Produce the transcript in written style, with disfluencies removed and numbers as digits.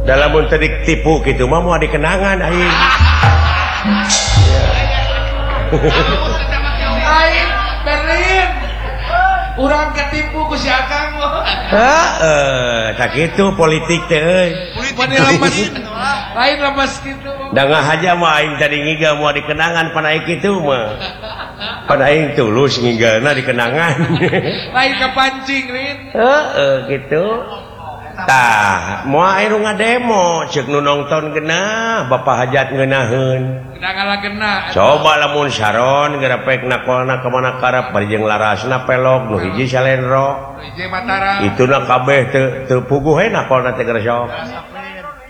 dalam terik tipu gitu mah mau dikenangan aing. Aing Berlin urang ketipu ku si Akang mah. Tak gitu politik teh euy. Lain lemas gitu. Dangah aja mah aing tadi ngiga mau dikenangan pan aing kitu mah. Pan aing tulus ngigalna dikenangan. Lain kepancing Rin. Gitu. Tah, moal aya nu ngademo ceuk nu nongton geunah Bapak Hajat ngeunaheun. Genah. Coba lamun Sharon gerepek nakolna ka mana karep bari jeung larasna pelok nu hiji Salendro. Hiji Mataram. Ituna kabeh teu puguh he nakolna teh geus sok.